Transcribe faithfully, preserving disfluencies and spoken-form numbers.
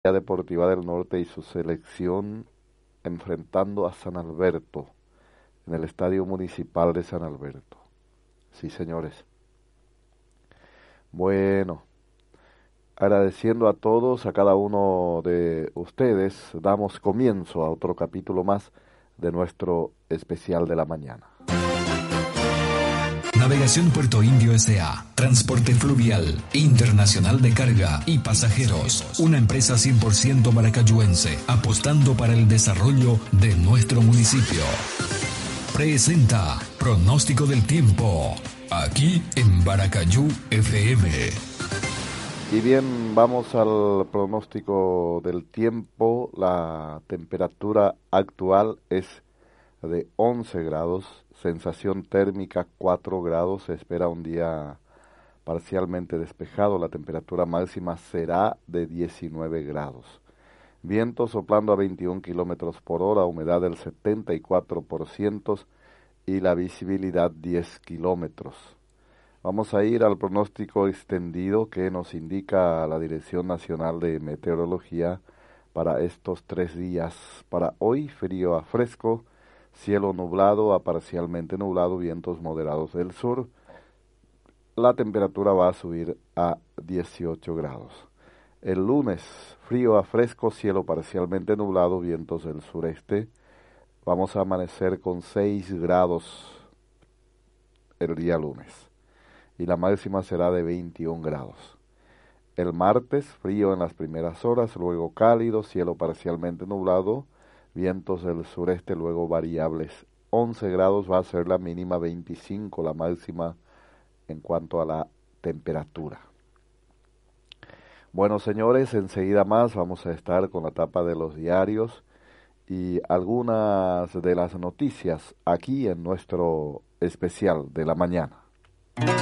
Deportiva del Norte y su selección enfrentando a San Alberto en el Estadio Municipal de San Alberto. Sí, señores. Bueno, agradeciendo a todos, a cada uno de ustedes, damos comienzo a otro capítulo más de nuestro especial de la mañana. Navegación Puerto Indio S A Transporte Fluvial Internacional de Carga y Pasajeros. Una empresa cien por ciento maracayuense, apostando para el desarrollo de nuestro municipio. Presenta Pronóstico del Tiempo, aquí en Baracayú F M. Y bien, vamos al pronóstico del tiempo. La temperatura actual es de once grados, sensación térmica cuatro grados, se espera un día parcialmente despejado, la temperatura máxima será de diecinueve grados. Viento soplando a veintiún kilómetros por hora, humedad del setenta y cuatro por ciento y la visibilidad diez kilómetros. Vamos a ir al pronóstico extendido que nos indica la Dirección Nacional de Meteorología para estos tres días. Para hoy, frío a fresco, cielo nublado a parcialmente nublado, vientos moderados del sur. La temperatura va a subir a dieciocho grados. El lunes, frío a fresco, cielo parcialmente nublado, vientos del sureste. Vamos a amanecer con seis grados el día lunes. Y la máxima será de veintiún grados. El martes, frío en las primeras horas, luego cálido, cielo parcialmente nublado, vientos del sureste, luego variables. once grados va a ser la mínima, veinticinco la máxima en cuanto a la temperatura. Bueno, señores, enseguida más vamos a estar con la tapa de los diarios y algunas de las noticias aquí en nuestro especial de la mañana.